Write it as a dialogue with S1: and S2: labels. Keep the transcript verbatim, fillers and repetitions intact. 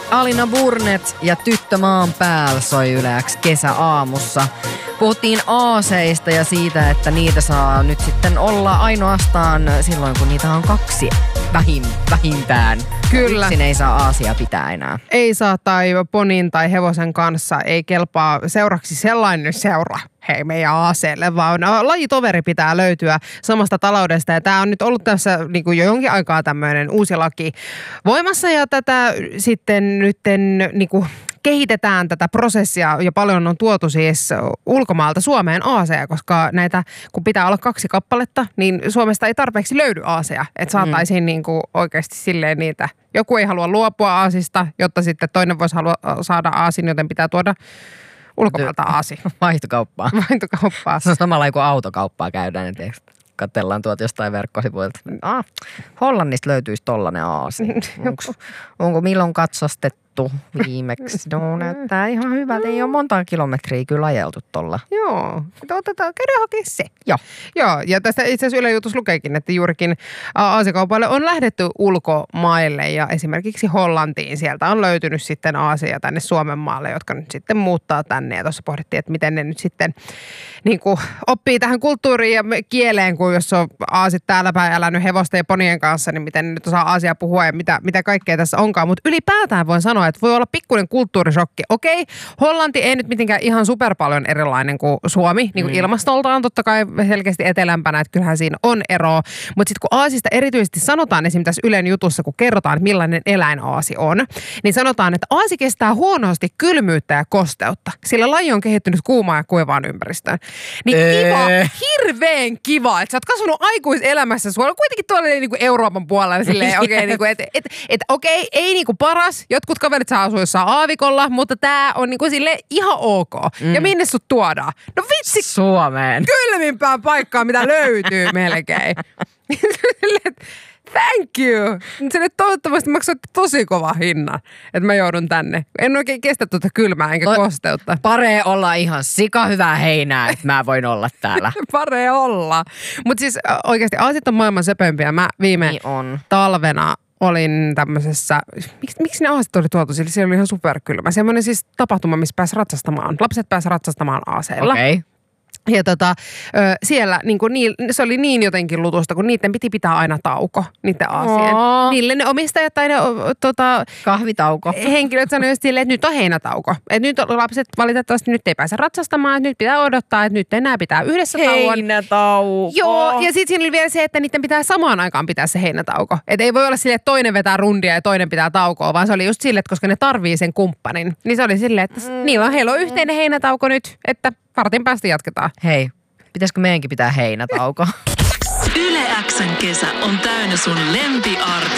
S1: Alina Burnet ja Tyttö maan päällä soi Yle X kesäaamussa. Puhuttiin aaseista ja siitä, että niitä saa nyt sitten olla ainoastaan silloin, kun niitä on kaksi vähin, vähintään.
S2: Kyllä.
S1: Yksin ei saa aasia pitää enää.
S2: Ei saa tai ponin tai hevosen kanssa ei kelpaa seuraksi sellainen seura. Hei meidän aaseelle, vaan lajitoveri pitää löytyä samasta taloudesta. Ja tämä on nyt ollut tässä niin kuin jo jonkin aikaa tämmöinen uusi laki voimassa ja tätä sitten nytten niin kuin kehitetään tätä prosessia ja paljon on tuotu siis ulkomaalta Suomeen aaseja, koska näitä, kun pitää olla kaksi kappaletta, niin Suomesta ei tarpeeksi löydy aaseja. Että saataisiin mm. niin kuin oikeasti silleen niitä, joku ei halua luopua aasista, jotta sitten toinen voisi halua saada aasin, joten pitää tuoda ulkomailta aasi.
S1: Vaihtokauppaa.
S2: Vaihtokauppaa.
S1: Se on samalla kuin autokauppaa käydään, että katsellaan tuolta jostain verkkosivuilta. Ah, Hollannista löytyisi tollainen aasi. Onko, onko milloin katsastettu viimeksi? No näyttää ihan hyvältä. Ei ole monta kilometriä kyllä ajeltu tolla.
S2: Joo. Otetaan, käydään hakea se.
S1: Joo.
S2: Joo, ja tästä itse asiassa Yle Jutus lukeekin, että juurikin aasikaupalle on lähdetty ulkomaille ja esimerkiksi Hollantiin. Sieltä on löytynyt sitten aasia tänne Suomen maalle, jotka nyt sitten muuttaa tänne. Ja tuossa pohdittiin, että miten ne nyt sitten niin kuin oppii tähän kulttuuriin ja kieleen, kun jos on aasit täällä päin elänyt hevosten ja ponien kanssa, niin miten ne nyt osaa aasia puhua ja mitä, mitä kaikkea tässä onkaan. Mutta ylipäätään voin sanoa, että voi olla pikkuinen kulttuurishokki. Okei, Hollanti ei nyt mitenkään ihan super paljon erilainen kuin Suomi, niin kuin mm. ilmastoltaan totta kai selkeästi etelämpänä, että kyllähän siinä on eroa. Mutta sitten kun aasista erityisesti sanotaan esimerkiksi tässä Ylen jutussa, kun kerrotaan, että millainen eläin aasi on, niin sanotaan, että aasi kestää huonosti kylmyyttä ja kosteutta, sillä laji on kehittynyt kuumaan ja kuivaan ympäristöön. Niin kiva, hirveän kiva, että sä oot kasvanut aikuiselämässä sulla kuitenkin tuolla niin kuin Euroopan puolella silleen, okei, okay, niin että et, et, okei, okay, ei niin kuin paras, jotkut kaverit saa asua jossain aavikolla, mutta tää on niin kuin silleen ihan ok. Mm. Ja minne sut tuodaan? No vitsi!
S1: Suomeen.
S2: Kylmimpään paikkaan, mitä löytyy melkein. Thank you! Sille toivottavasti maksat tosi kova hinnan, että mä joudun tänne. En oikein kestä tuota kylmää enkä kosteutta.
S1: Paree olla ihan sika hyvää heinää, että mä voin olla täällä.
S2: Paree olla. Mutta siis oikeasti aasit on maailman söpömpiä. Mä viime
S1: niin on.
S2: talvena olin tämmöisessä, miksi, miksi ne aasit oli tuotu? Sillä siellä oli ihan superkylmä. Semmoinen siis tapahtuma, missä pääsi ratsastamaan. Lapset pääsi ratsastamaan aaseilla.
S1: Okei. Okay.
S2: Ja tota, siellä niin kuin, se oli niin jotenkin lutusta, kun niiden piti pitää aina tauko, niiden aasien.
S1: Oh.
S2: Niille ne omistajat tai ne tota,
S1: kahvitauko.
S2: Henkilöt sanoivat silleen, että nyt on heinätauko. Että nyt lapset valitettavasti nyt ei pääse ratsastamaan, että nyt pitää odottaa, että nyt enää pitää yhdessä tauon.
S1: Heinätauko.
S2: Joo, ja sitten siinä oli vielä se, että niiden pitää samaan aikaan pitää se heinätauko. Että ei voi olla silleen, että toinen vetää rundia ja toinen pitää taukoa, vaan se oli just silleen, että koska ne tarvii sen kumppanin. Niin se oli silleen, että mm. niillä on, heillä on yhteinen heinätauko nyt, että vartin päästä jatketaan.
S1: Hei, pitäisikö meidänkin pitää heinätauko?
S3: Yle X:n kesä on täynnä sun lempiartisteja.